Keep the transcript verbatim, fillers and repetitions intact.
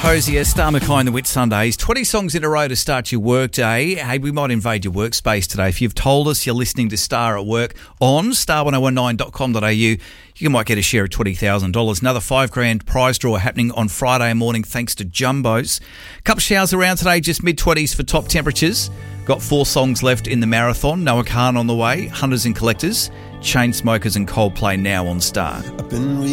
Hosier, Star Mackay and the Whit Sundays. twenty songs in a row to start your work day. Hey, we might invade your workspace today. If you've told us you're listening to Star at work on star one oh one nine dot com dot a u, you might get a share of twenty thousand dollars. Another five grand prize draw happening on Friday morning thanks to Jumbos. Couple showers around today, just mid-twenties for top temperatures. Got four songs left in the marathon. Noah Khan on the way, Hunters and Collectors, Chainsmokers and Coldplay now on Star.